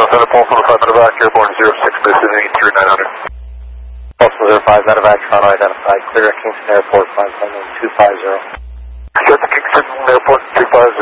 Center, Pulse 05 Medevac, Airborne 06, Mississippi 3900. Pulse 05 Medevac, Toronto identified, clear at Kingston Airport, 571-250. Clear at Kingston Airport, 250.